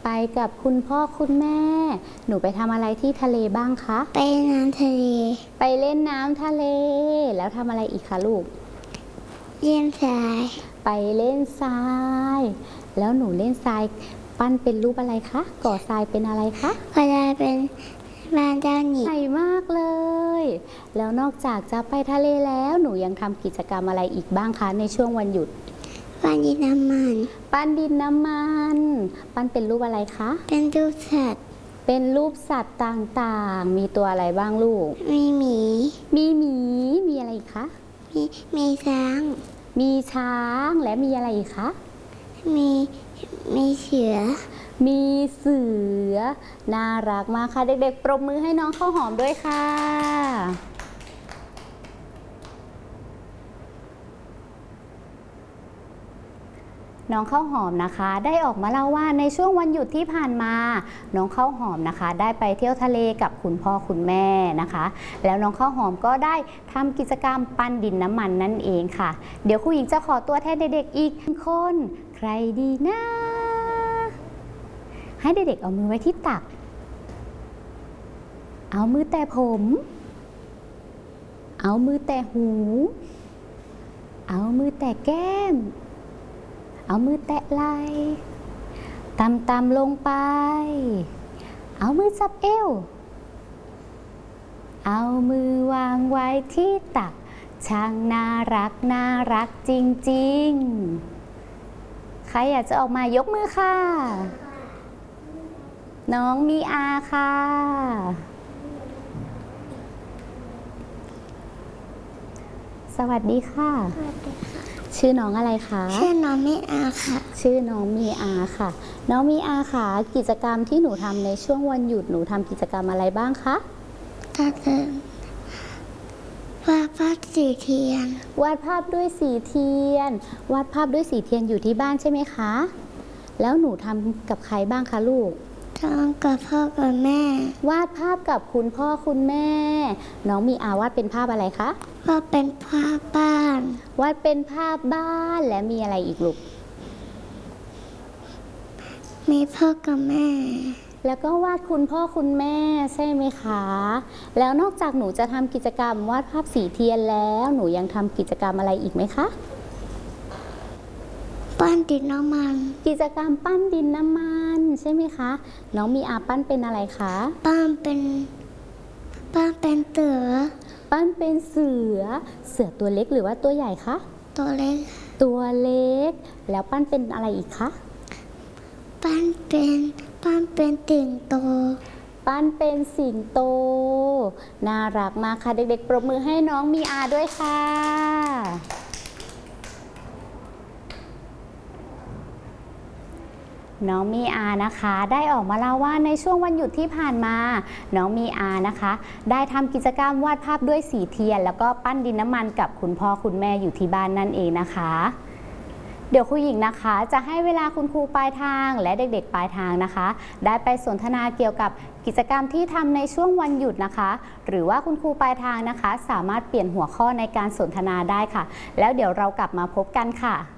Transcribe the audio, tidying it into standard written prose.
ไปกับคุณพ่อคุณแม่ หนูไปทำอะไรที่ทะเลบ้างคะไปน้ำทะเลไปเล่นน้ำทะเล แล้วทำอะไรอีกคะลูกเล่นทรายไปเล่นทราย แล้วหนูเล่นทรายปั้นเป็นรูปอะไรคะ ก่อทรายเป็นอะไรคะก็ได้เป็นบ้านเจ้าหญิงใหญ่มากเลย แล้วนอกจากจะไปทะเลแล้วหนูยังทำกิจกรรมอะไรอีกบ้างคะในช่วงวันหยุดบ้านดินน้ำมันปั้นดินน้ำมัน ปั้นเป็นรูปอะไรคะเป็นรูปสัตว์เป็นรูปสัตว์ต่างๆ มีตัวอะไรบ้างลูกมีหมีมีหมี มีอะไรอีกคะมีช้างมีช้างและมีอะไรอีกคะมีเสือมีเสือ น่ารักมากค่ะเด็กๆ ปรบมือให้น้องข้าวหอมด้วยค่ะ น้องข้าวหอมนะคะได้ออกมาเล่าว่าในช่วงวันหยุดที่ผ่านมาน้องข้าวหอมนะคะได้ไปเที่ยวทะเลกับคุณพ่อคุณแม่นะคะแล้วน้องข้าวหอมก็ได้ทำกิจกรรมปั้นดินน้ำมันนั่นเองค่ะเดี๋ยวครูหญิงจะขอตัวแทนเด็กๆอีกคนใครดีนะให้เด็กๆเอามือไว้ที่ตักเอามือแตะผมเอามือแตะหูเอามือแตะแก้มเอามือแตะไหล่ต่ำๆลงไปเอามือจับเอวเอามือวางไว้ที่ตักช่างน่ารักจริงๆใครอยากจะออกมายกมือค่ะน้องมีอาค่ะสวัสดีค่ะชื่อน้องอะไรคะชื่อน้องมีอาค่ะชื่อน้องมีอาค่ะน้องมีอาค่ะกิจกรรมที่หนูทำในช่วงวันหยุดหนูทำกิจกรรมอะไรบ้างคะก็คือวาดภาพสีเทียนวาดภาพด้วยสีเทียนวาดภาพด้วยสีเทียนอยู่ที่บ้านใช่ไหมคะแล้วหนูทำกับใครบ้างคะลูกทำกับพ่อกับแม่วาดภาพกับคุณพ่อคุณแม่น้องมีอาวาดเป็นภาพอะไรคะวาดเป็นภาพบ้านวาดเป็นภาพบ้านและมีอะไรอีกลูกมีพ่อกับแม่แล้วก็วาดคุณพ่อคุณแม่ใช่ไหมคะแล้วนอกจากหนูจะทำกิจกรรมวาดภาพสีเทียนแล้วหนูยังทำกิจกรรมอะไรอีกไหมคะปั้นดินน้ำมันกิจกรรมปั้นดินน้ำมันใช่ไหมคะน้องมีอาปั้นเป็นอะไรคะปั้นเป็นเสือปั้นเป็นเสือตัวเล็กหรือว่าตัวใหญ่คะตัวเล็กแล้วปั้นเป็นอะไรอีกคะปั้นเป็นสิงโตปั้นเป็นสิงโตน่ารักมากค่ะเด็กๆปรบมือให้น้องมีอาด้วยค่ะน้องมีอานะคะได้ออกมาเล่าว่าในช่วงวันหยุดที่ผ่านมาน้องมีอานะคะได้ทำกิจกรรมวาดภาพด้วยสีเทียนแล้วก็ปั้นดินน้ำมันกับคุณพ่อคุณแม่อยู่ที่บ้านนั่นเองนะคะเดี๋ยวครูหญิงนะคะจะให้เวลาคุณครูปลายทางและเด็กๆปลายทางนะคะได้ไปสนทนาเกี่ยวกับกิจกรรมที่ทำในช่วงวันหยุดนะคะหรือว่าคุณครูปลายทางนะคะสามารถเปลี่ยนหัวข้อในการสนทนาได้ค่ะแล้วเดี๋ยวเรากลับมาพบกันค่ะ